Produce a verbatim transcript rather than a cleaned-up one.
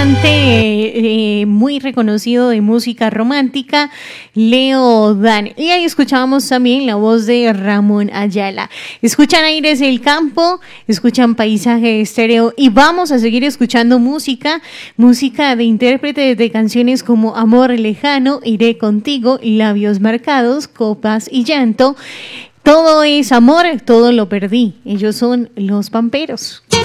cantante eh, muy reconocido de música romántica, Leo Dan. Y ahí escuchábamos también la voz de Ramón Ayala. Escuchan Aires del Campo, escuchan Paisaje Estéreo y vamos a seguir escuchando música, música de intérpretes de canciones como Amor Lejano, Iré Contigo, Labios Marcados, Copas y Llanto. Todo es amor, todo lo perdí. Ellos son Los Pamperos.